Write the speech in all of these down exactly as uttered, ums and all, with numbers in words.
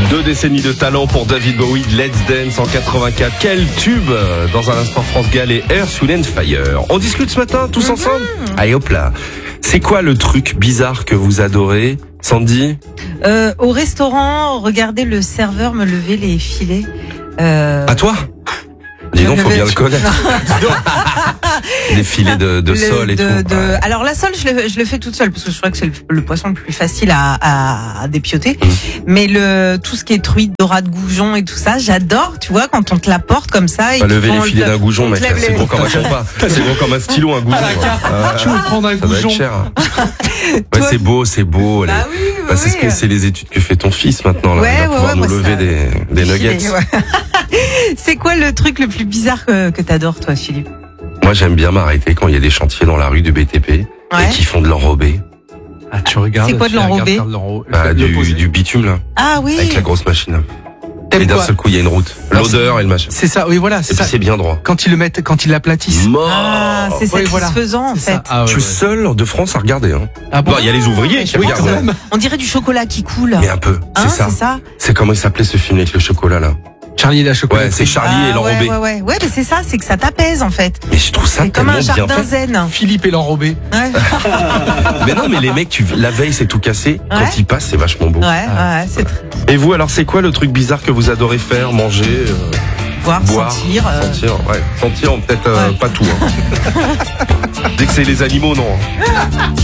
Deux décennies de talent pour David Bowie, Let's Dance en quatre-vingt-quatre. Quel tube! Dans un instant, France Gall et Earth, Wind and Fire. On discute ce matin, tous ensemble? Allez hop là. C'est quoi le truc bizarre que vous adorez, Sandy? euh, Au restaurant, regarder le serveur me lever les filets. Euh... À toi? Dis donc, faut bien le connaître. Les filets de, de Le- sole et de- tout. de- Alors la sole, je le, je le fais toute seule parce que je crois que c'est le, le poisson le plus facile à, à, à dépioter. Mmh. Mais le tout ce qui est truite, dorade, goujon et tout ça, j'adore. Tu vois, quand on te l'apporte comme ça. Et Pas qu'ils lever font les filets le- d'un goujon, on mec. te lève C'est les- gros comme un compas. C'est gros comme un stylo, un goujon. Ah, Tu veux prendre un ça doit goujon? être cher. Ouais, Toi- c'est beau, c'est beau. les- Bah oui, oui, Bah, c'est ce oui. que c'est les études que fait ton fils maintenant. Là. Ouais, Il va ouais, pouvoir ouais, nous moi, lever ça- des, des nuggets. Filets, ouais. C'est quoi le truc le plus bizarre que, que t'adores, toi, Philippe? Moi, j'aime bien m'arrêter quand il y a des chantiers dans la rue du B T P Ouais. et qui font de l'enrobé. Ah, tu regardes. C'est quoi de tu les regardes l'enrobé? faire de l'enro- Bah, le du, poser. du bitume, là. Ah oui. Avec la grosse machine. T'aimes Et d'un quoi? seul coup, il y a une route. L'odeur et le machin. C'est ça, oui, voilà, Et c'est puis ça. c'est bien droit. Quand ils le mettent, quand ils l'aplatissent. Mort. Ah, c'est Oui, ça voilà. satisfaisant en C'est fait. ça. Ah, ouais, Je suis ouais. seul de France à regarder. Hein. Ah bon? Bon, il y a les ouvriers qui Oui, regardent. quand hein. même. On dirait du chocolat qui coule. Mais un peu, Hein, c'est ça. c'est ça. C'est comment il s'appelait ce film avec le chocolat, là? Charlie et la Ouais, chocolaterie. c'est Charlie et Ah, l'enrobé. ouais, ouais, ouais. Ouais, mais c'est ça, c'est que ça t'apaise en fait. Mais je trouve ça C'est comme tellement un bien jardin fait. zen. Philippe et l'enrobé. Ouais, Mais non, mais les mecs, tu, la veille, c'est tout cassé. Quand Ouais. ils passent, c'est vachement beau. ouais, ouais, c'est très... Et vous, alors, c'est quoi le truc bizarre que vous adorez faire, manger, euh, Voir, boire, sentir. euh, sentir, ouais, sentir, peut-être euh, Ouais. pas tout. Hein. Dès que c'est les animaux, non.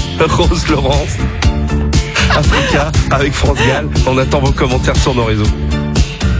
Rose Laurence, Africa, avec France Gall. On attend vos commentaires sur nos réseaux.